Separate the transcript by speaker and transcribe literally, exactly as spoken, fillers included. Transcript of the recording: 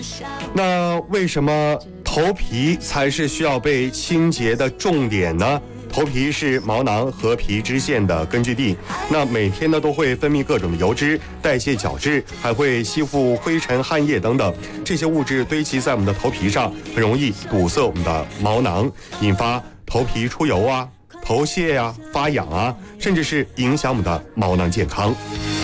Speaker 1: 那为什么头皮才是需要被清洁的重点呢？头皮是毛囊和皮脂腺的根据地，那每天呢都会分泌各种的油脂，代谢角质，还会吸附灰尘、汗液等等，这些物质堆积在我们的头皮上，很容易堵塞我们的毛囊，引发头皮出油啊、头屑呀、啊、发痒啊，甚至是影响我们的毛囊健康。